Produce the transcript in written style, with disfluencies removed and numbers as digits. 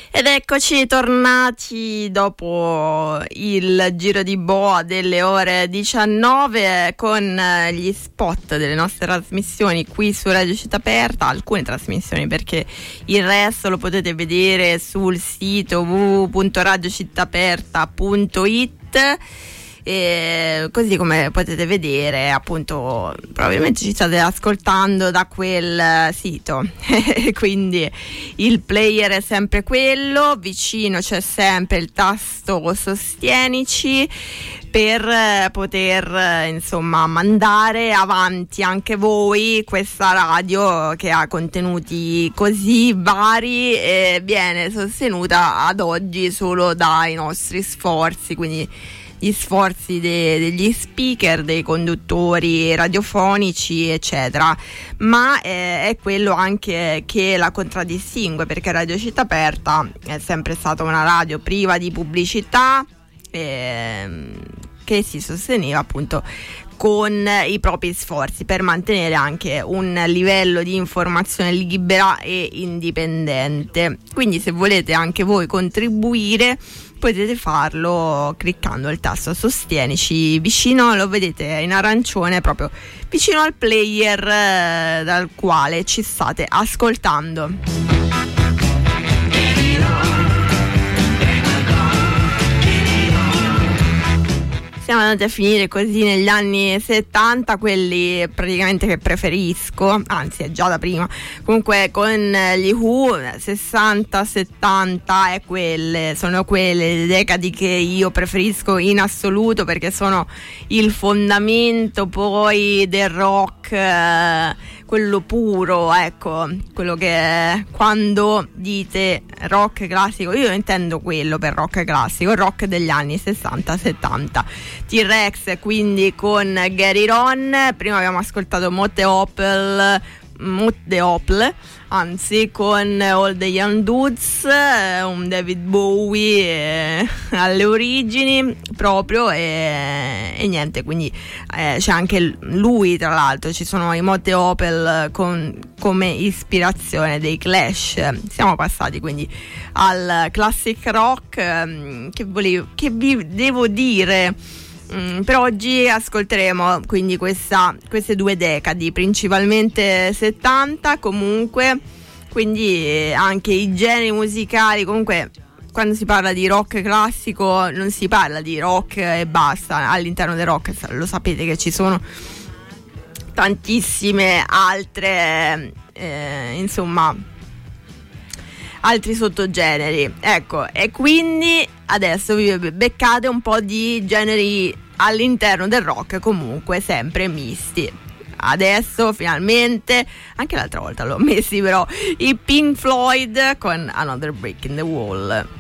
Ed eccoci tornati dopo il giro di boa delle ore 19 con gli spot delle nostre trasmissioni qui su Radio Città Aperta, alcune trasmissioni, perché il resto lo potete vedere sul sito www.radiocittaaperta.it. E così come potete vedere, appunto, probabilmente ci state ascoltando da quel sito quindi il player è sempre quello, vicino c'è sempre il tasto sostienici per poter insomma mandare avanti anche voi questa radio che ha contenuti così vari e viene sostenuta ad oggi solo dai nostri sforzi, quindi gli sforzi degli speaker, dei conduttori radiofonici, eccetera, ma è quello anche che la contraddistingue, perché Radio Città Aperta è sempre stata una radio priva di pubblicità, che si sosteneva appunto con i propri sforzi per mantenere anche un livello di informazione libera e indipendente. Quindi se volete anche voi contribuire potete farlo cliccando il tasto sostienici vicino, lo vedete in arancione, proprio vicino al player dal quale ci state ascoltando. Siamo andati a finire così negli anni 70, quelli praticamente che preferisco, anzi è già da prima, comunque con gli Who 60-70 sono quelle decadi che io preferisco in assoluto, perché sono il fondamento poi del rock, quello puro, ecco, quello che è, quando dite rock classico, io intendo quello per rock classico, il rock degli anni 60-70. T-Rex quindi con Get It On, prima abbiamo ascoltato Mott the Hoople, anzi con All the Young Dudes, un David Bowie alle origini proprio, e niente, quindi c'è anche lui, tra l'altro ci sono i Mott the Hoople come ispirazione dei Clash. Siamo passati quindi al classic rock, che vi devo dire. Per oggi ascolteremo quindi queste due decadi, principalmente 70 comunque, quindi anche i generi musicali. Comunque quando si parla di rock classico non si parla di rock e basta, all'interno del rock lo sapete che ci sono tantissime altre insomma altri sottogeneri, ecco, e quindi adesso vi beccate un po' di generi all'interno del rock, comunque sempre misti. Adesso finalmente, anche l'altra volta l'ho messi però, i Pink Floyd con Another Brick in the Wall.